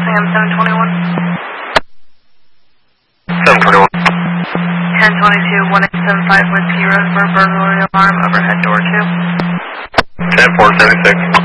Sam 721. 721. 1022, 1875 Whiskey Road for burglary alarm overhead door 2. 10-476.